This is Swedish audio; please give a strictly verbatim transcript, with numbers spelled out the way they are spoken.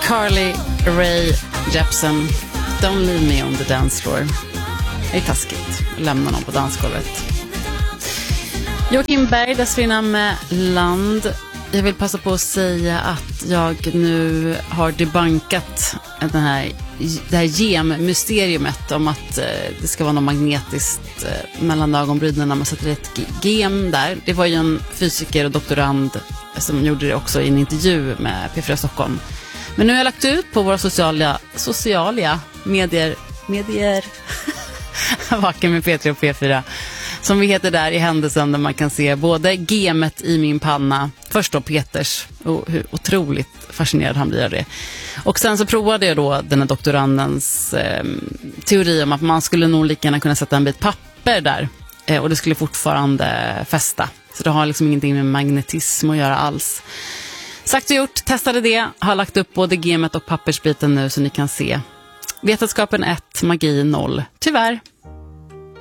Carly Rae Jepsen, Don't leave me on the dance floor. Det är taskigt att lämna någon på dansgolvet. Joakim Berg dessförinnan med Land. Jag vill passa på att säga att jag nu har debunkat den här, det här gem-mysteriumet om att eh, det ska vara något magnetiskt eh, mellan ögonbrynen när man sätter ett g- gem där. Det var ju en fysiker och doktorand som gjorde det också i en intervju med P fyra Stockholm. Men nu har jag lagt ut på våra sociala, sociala medier, medier Vaken med P tre och P fyra, som vi heter där i händelsen, där man kan se både gemet i min panna, först då Peters, och hur otroligt fascinerad han blir av det. Och sen så provade jag då den här doktorandens eh, teori om att man skulle nog lika gärna kunna sätta en bit papper där eh, och det skulle fortfarande fästa. Så det har liksom ingenting med magnetism att göra alls. Sagt och gjort, testade det, har lagt upp både gemet och pappersbiten nu så ni kan se. Vetenskapen ett, magi noll. Tyvärr.